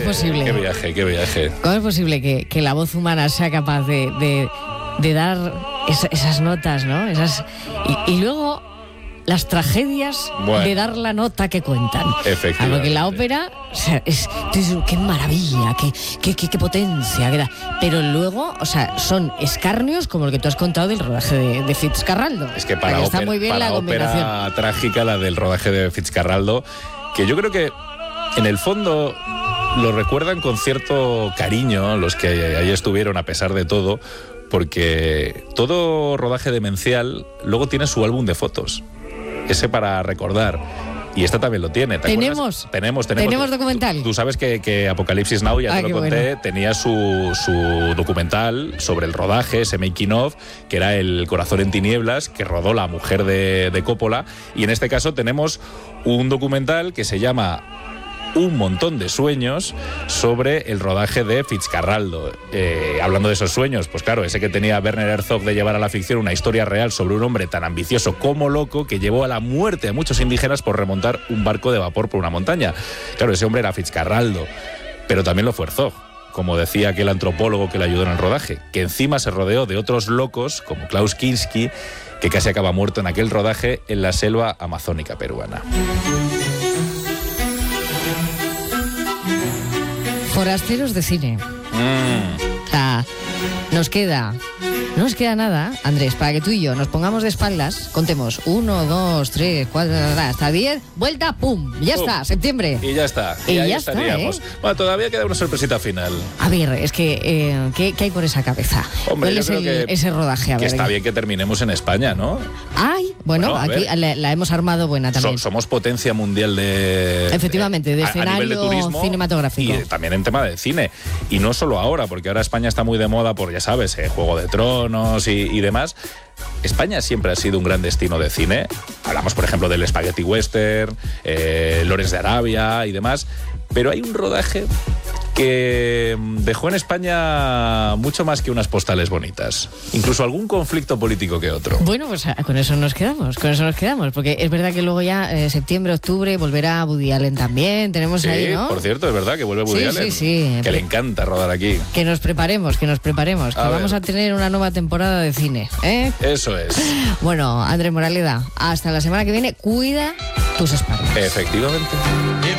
posible? Qué viaje. ¿Cómo es posible que la voz humana sea capaz de dar esas notas, ¿no? Y luego las tragedias de dar la nota que cuentan. Efectivamente. Porque la ópera, o sea, qué maravilla, qué potencia, qué da. Pero luego, o sea, son escarnios como el que tú has contado del rodaje de Fitzcarraldo. Es que para está muy bien la combinación. ópera trágica, la del rodaje de Fitzcarraldo, que yo creo que en el fondo lo recuerdan con cierto cariño los que ahí estuvieron a pesar de todo, porque todo rodaje demencial luego tiene su álbum de fotos. Ese para recordar. Y esta también lo tiene. Tenemos documental. Tú sabes que Apocalipsis Now, ya te lo conté, bueno, tenía su documental sobre el rodaje, ese making of, que era El corazón en tinieblas, que rodó la mujer de Coppola. Y en este caso tenemos un documental que se llama Un montón de sueños, sobre el rodaje de Fitzcarraldo. Hablando de esos sueños, pues claro, ese que tenía Werner Herzog de llevar a la ficción una historia real sobre un hombre tan ambicioso como loco que llevó a la muerte a muchos indígenas por remontar un barco de vapor por una montaña. Claro, ese hombre era Fitzcarraldo, pero también lo fue Herzog, como decía aquel antropólogo que le ayudó en el rodaje, que encima se rodeó de otros locos como Klaus Kinski, que casi acaba muerto en aquel rodaje en la selva amazónica peruana. Forasteros de cine. No nos queda nada, Andrés, para que tú y yo nos pongamos de espaldas, contemos 1, 2, 3, 4, hasta 10, vuelta, pum, ya está, septiembre. Y ya está, y ahí estaríamos. Bueno, todavía queda una sorpresita final. A ver, es que, ¿qué hay por esa cabeza? Hombre, ¿cuál es ese rodaje? A ver, está bien que terminemos en España, ¿no? Ay, bueno aquí la hemos armado buena también. Somos potencia mundial de... Efectivamente, de a escenario nivel de turismo cinematográfico. Y también en tema de cine. Y no solo ahora, porque ahora España está muy de moda por, ya sabes, Juego de Tronos y demás. España siempre ha sido un gran destino de cine. Hablamos, por ejemplo, del Spaghetti Western, Lores de Arabia y demás. Pero hay un rodaje que dejó en España mucho más que unas postales bonitas. Incluso algún conflicto político que otro. Bueno, pues con eso nos quedamos, porque es verdad que luego ya septiembre, octubre volverá Woody Allen también, tenemos ahí, ¿no? Por cierto, es verdad que vuelve Woody Allen. Sí. Que le encanta rodar aquí. Que nos preparemos, que vamos a tener una nueva temporada de cine, ¿eh? Eso es. Bueno, Andrés Moraleda, hasta la semana que viene, cuida tus espaldas. Efectivamente.